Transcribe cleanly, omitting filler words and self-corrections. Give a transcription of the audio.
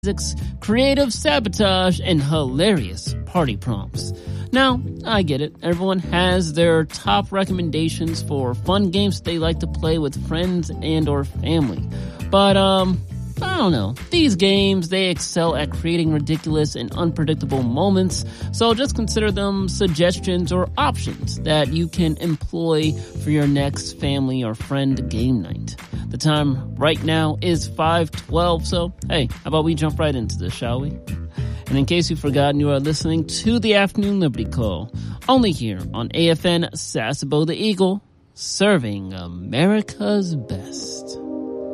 physics, creative sabotage, and hilarious party prompts. Now, I get it. Everyone has their top recommendations for fun games they like to play with friends and or family. But, I don't know. These games, they excel at creating ridiculous and unpredictable moments, so just consider them suggestions or options that you can employ for your next family or friend game night. The time right now is 5:12, so hey, how about we jump right into this, shall we? And in case you've forgotten, you are listening to the Afternoon Liberty Call, only here on AFN Sasebo the Eagle, serving America's best.